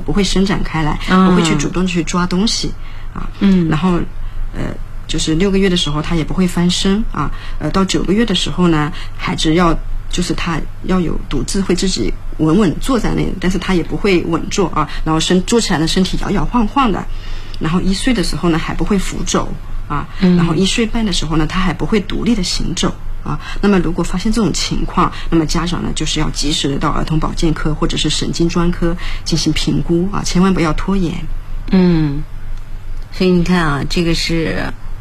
不会伸展开来，不会去主动去抓东西啊。然后就是6个月的时候他也不会翻身啊。到9个月的时候呢，孩子就是他要有独自会自己稳稳坐在那里，但是他也不会稳坐啊，然后坐起来的身体摇摇晃晃的。然后1岁的时候呢还不会扶走啊，然后1岁半的时候呢他还不会独立的行走啊。那么如果发现这种情况，那么家长呢就是要及时的到儿童保健科或者是神经专科进行评估啊，千万不要拖延。 所以你看啊，这个是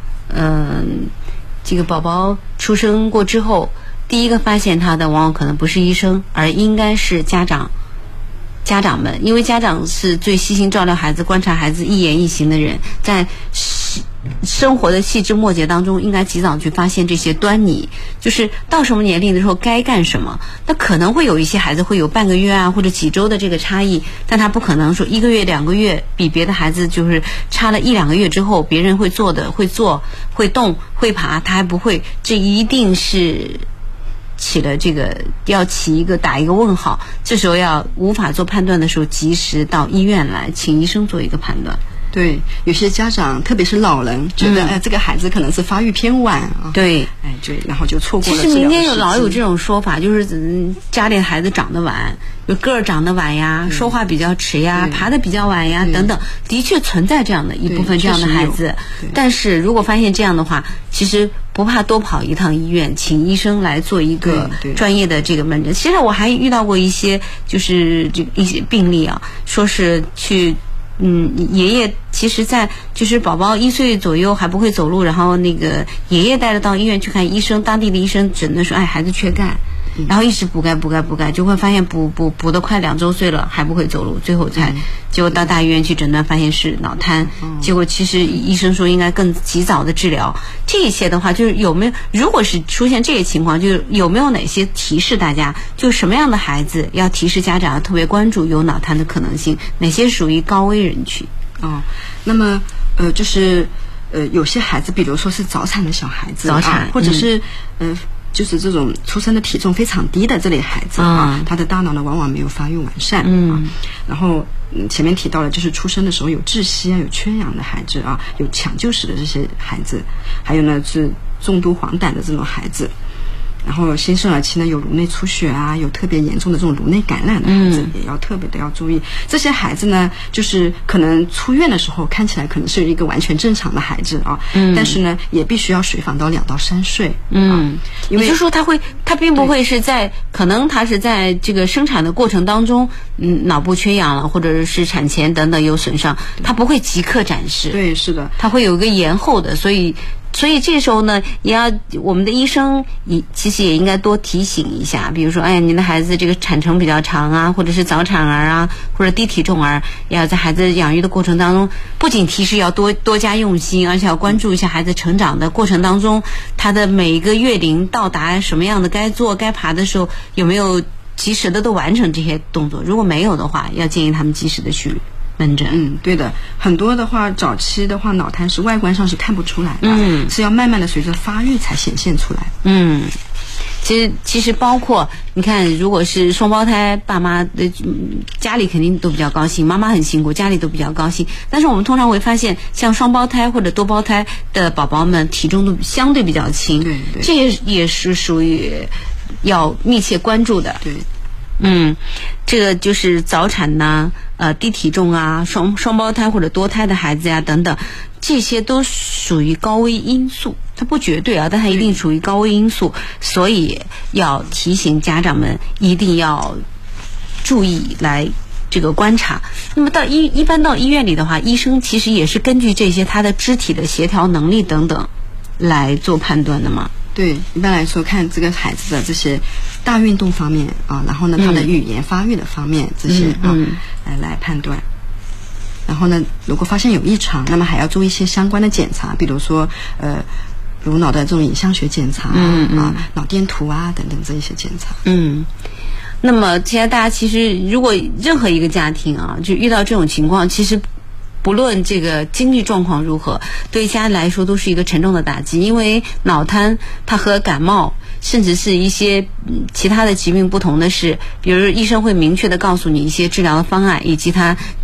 这个宝宝出生过之后，第一个发现他的往往可能不是医生，而应该是家长们，因为家长是最细心照料孩子、观察孩子一言一行的人，在生活的细枝末节当中应该及早去发现这些端倪，就是到什么年龄的时候该干什么。那可能会有一些孩子会有半个月啊或者几周的这个差异，但他不可能说1个月2个月比别的孩子就是差了1-2个月之后，别人会做会动会爬，他还不会，这一定是起了这个要打一个问号。这时候要无法做判断的时候，及时到医院来请医生做一个判断。 对，有些家长特别是老人觉得这个孩子可能是发育偏晚啊， 对， 对，然后就错过了治疗的时机。 其实民间老有这种说法，就是家里的孩子长得晚，有个儿长得晚呀，说话比较迟呀，爬得比较晚呀等等，的确存在这样的一部分这样的孩子。但是如果发现这样的话，其实不怕多跑一趟医院，请医生来做一个专业的这个门诊。其实我还遇到过一些就是这个一些病例啊，说是去爷爷其实在就是宝宝1岁左右还不会走路，然后那个爷爷带着到医院去看医生，当地的医生诊断说孩子缺钙，然后一直补钙，就会发现补得快2周岁了还不会走路，最后结果到大医院去诊断发现是脑瘫，结果其实医生说应该更及早的治疗。这些的话就是有没有，如果是出现这些情况，就是有没有哪些提示大家，就什么样的孩子要提示家长要特别关注有脑瘫的可能性，哪些属于高危人群？ 那么就是有些孩子比如说是早产的小孩子或者是就是这种出生的体重非常低的这类孩子他的大脑呢往往没有发育完善然后前面提到了就是出生的时候有窒息有缺氧的孩子有抢救史的这些孩子，还有呢是重度黄疸的这种孩子，然后新生儿期呢有颅内出血有特别严重的这种颅内感染的孩子也要特别的要注意。这些孩子呢就是可能出院的时候看起来可能是一个完全正常的孩子但是呢也必须要随访到2到3岁因为也就是说他并不会是可能他是在这个生产的过程当中脑部缺氧了，或者是产前等等有损伤，他不会即刻展示。 对，是的， 他会有一个延后的，所以这时候呢，我们的医生其实也应该多提醒一下，比如说，您的孩子这个产程比较长或者是早产儿或者低体重儿，也要在孩子养育的过程当中，不仅提示要多加用心，而且要关注一下孩子成长的过程当中，他的每一个月龄到达什么样的该做该爬的时候，有没有及时的都完成这些动作。如果没有的话，要建议他们及时的去门诊。 对的，很多的话早期的话脑瘫是外观上是看不出来的是要慢慢的随着发育才显现出来其实包括你看，如果是双胞胎，爸妈的家里肯定都比较高兴，妈妈很辛苦，家里都比较高兴。但是我们通常会发现，像双胞胎或者多胞胎的宝宝们体重都相对比较轻，对，这也是属于要密切关注的。 对， 这个就是早产低体重双胞胎或者多胎的孩子等等，这些都属于高危因素，它不绝对但它一定属于高危因素，所以要提醒家长们一定要注意来这个观察。那么一般到医院里的话，医生其实也是根据这些他的肢体的协调能力等等来做判断的嘛。 对，一般来说看这个孩子的这些大运动方面然后呢他的语言发育的方面这些来判断。然后呢如果发现有异常，那么还要做一些相关的检查，比如说颅脑的这种影像学检查脑电图等等这一些检查。 那么现在大家其实如果任何一个家庭就遇到这种情况，其实不论这个经济状况如何，对家人来说都是一个沉重的打击。因为脑瘫它和感冒甚至是一些其他的疾病不同的是，比如医生会明确的告诉你一些治疗的方案，以及它